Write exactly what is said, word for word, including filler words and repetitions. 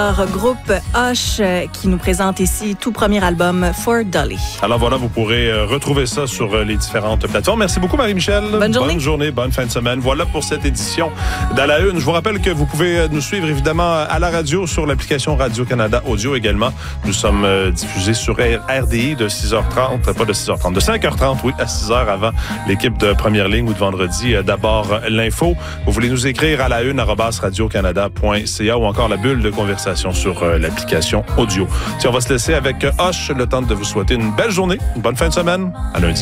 Groupe Hush qui nous présente ici tout premier album For Dolly. Alors voilà, vous pourrez retrouver ça sur les différentes plateformes. Merci beaucoup Marie-Michel. Bonne journée. Bonne journée, bonne fin de semaine. Voilà pour cette édition d'À la Une. Je vous rappelle que vous pouvez nous suivre évidemment à la radio sur l'application Radio-Canada Audio également. Nous sommes diffusés sur R D I de six heures trente, pas de six heures trente, de cinq heures trente, oui, à six heures avant l'équipe de Première Ligne ou de vendredi. D'abord l'info. Vous voulez nous écrire à la une arobase radio-canada point c a ou encore la bulle de conversation sur euh, l'application audio. Si on va se laisser avec Hush, le temps de vous souhaiter une belle journée, une bonne fin de semaine. À lundi.